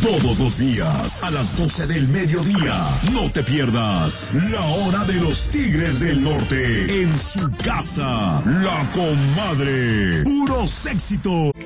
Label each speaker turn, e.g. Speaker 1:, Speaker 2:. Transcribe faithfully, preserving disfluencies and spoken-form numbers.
Speaker 1: Todos los días, a las doce del mediodía, no te pierdas La Hora de los Tigres del Norte, en su casa, La Comadre. Puros éxitos.